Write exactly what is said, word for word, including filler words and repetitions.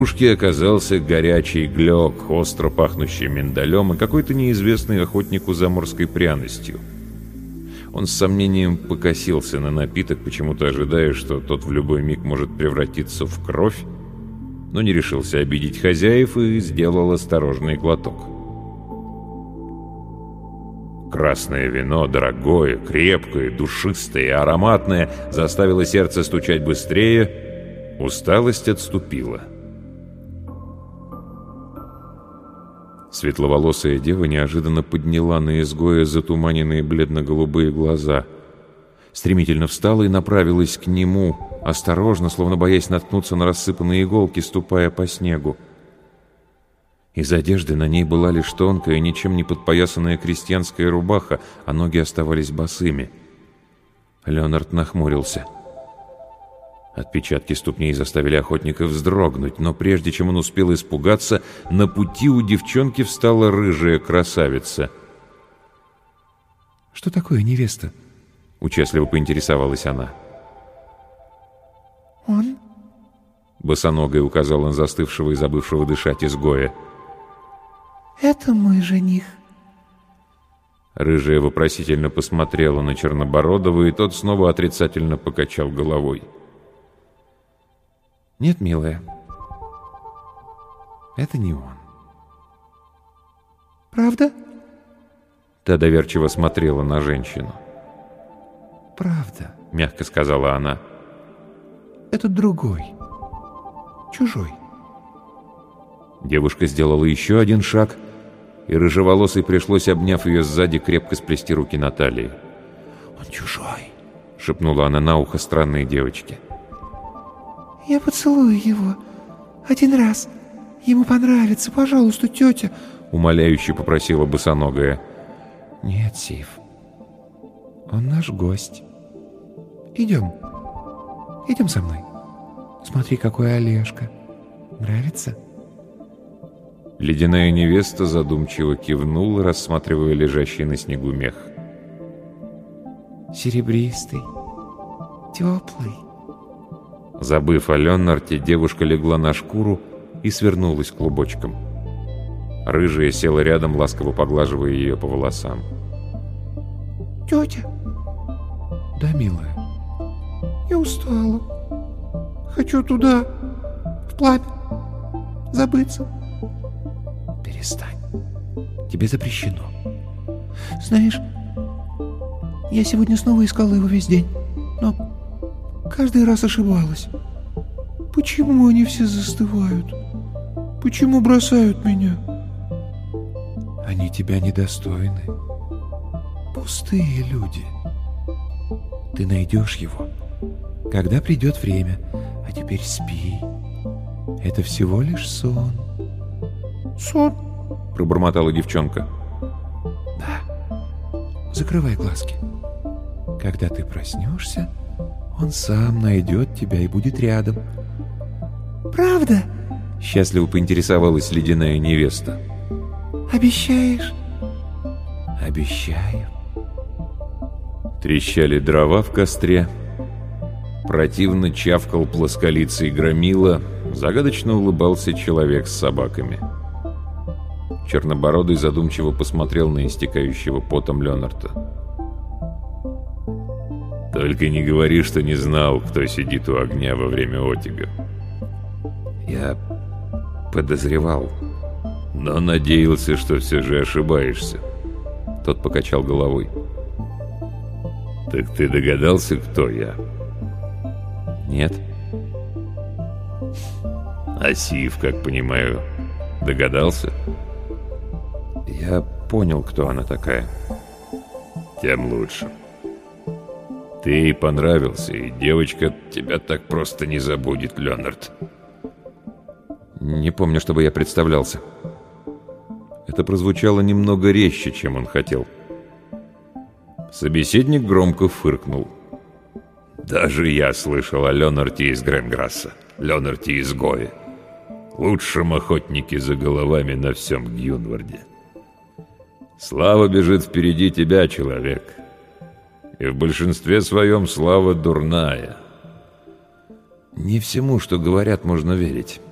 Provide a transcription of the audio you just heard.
девушке оказался горячий глек, остро пахнущий миндалем и какой-то неизвестный охотнику заморской пряностью. Он с сомнением покосился на напиток, почему-то ожидая, что тот в любой миг может превратиться в кровь, но не решился обидеть хозяев и сделал осторожный глоток. Красное вино, дорогое, крепкое, душистое и ароматное, заставило сердце стучать быстрее, усталость отступила. Светловолосая дева неожиданно подняла на изгоя затуманенные бледно-голубые глаза, стремительно встала и направилась к нему, осторожно, словно боясь наткнуться на рассыпанные иголки, ступая по снегу. Из одежды на ней была лишь тонкая, ничем не подпоясанная крестьянская рубаха, а ноги оставались босыми. Леонард нахмурился. Отпечатки ступней заставили охотника вздрогнуть, но прежде чем он успел испугаться, на пути у девчонки встала рыжая красавица. «Что такое, невеста?» — участливо поинтересовалась она. «Он?» — босоногая указала на застывшего и забывшего дышать изгоя. «Это мой жених». Рыжая вопросительно посмотрела на Чернобородова, и тот снова отрицательно покачал головой. «Нет, милая, это не он». «Правда?» Та доверчиво смотрела на женщину. «Правда», — мягко сказала она. «Это другой, чужой». Девушка сделала еще один шаг, и рыжеволосой пришлось, обняв ее сзади, крепко сплести руки на талии. «Он чужой», — шепнула она на ухо странной девочке. «Я поцелую его. Один раз. Ему понравится. Пожалуйста, тетя», — умоляюще попросила босоногая. «Нет, Сив. Он наш гость. Идем. Идем со мной. Смотри, какой Олежка. Нравится?» Ледяная невеста задумчиво кивнула, рассматривая лежащий на снегу мех. «Серебристый, теплый». Забыв о Леннарте, девушка легла на шкуру и свернулась клубочком. Рыжая села рядом, ласково поглаживая ее по волосам. «Тетя?» «Да, милая?» «Я устала. Хочу туда, в пламя, забыться». «Перестань. Тебе запрещено». «Знаешь, я сегодня снова искала его весь день, но каждый раз ошибалась. Почему они все застывают? Почему бросают меня?» «Они тебя недостойны. Пустые люди. Ты найдешь его, когда придет время. А теперь спи. Это всего лишь сон». «Сон?» — пробормотала девчонка. «Да. Закрывай глазки. Когда ты проснешься, он сам найдет тебя и будет рядом». «Правда?» — счастливо поинтересовалась ледяная невеста. «Обещаешь?» «Обещаю». Трещали дрова в костре. Противно чавкал плосколицый громила. Загадочно улыбался человек с собаками. Чернобородый задумчиво посмотрел на истекающего потом Леннарта. «Только не говори, что не знал, кто сидит у огня во время отяга». «Я подозревал, но надеялся, что все же ошибаешься». Тот покачал головой. «Так ты догадался, кто я?» «Нет». «А Сив, как понимаю, догадался?» «Я понял, кто она такая». «Тем лучше. Ты ей понравился, и девочка тебя так просто не забудет, Леннард». «Не помню, чтобы я представлялся». Это прозвучало немного резче, чем он хотел. Собеседник громко фыркнул. «Даже я слышал о Леннарте из Гренграсса, Леннарте изгое, лучшем охотнике за головами на всем Гюнварде. Слава бежит впереди тебя, человек, и в большинстве своем слава дурная». «Не всему, что говорят, можно верить».